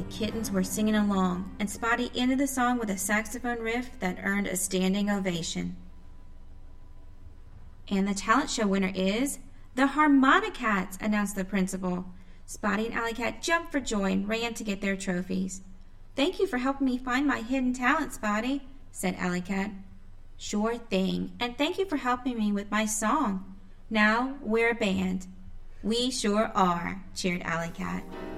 kittens were singing along, and Spotty ended the song with a saxophone riff that earned a standing ovation. And the talent show winner is the Harmonicats, announced the principal. Spotty and Alley Cat jumped for joy and ran to get their trophies. "Thank you for helping me find my hidden talent, Spotty," said Alley Cat. "Sure thing, and thank you for helping me with my song. Now we're a band." "We sure are," cheered Alley Cat.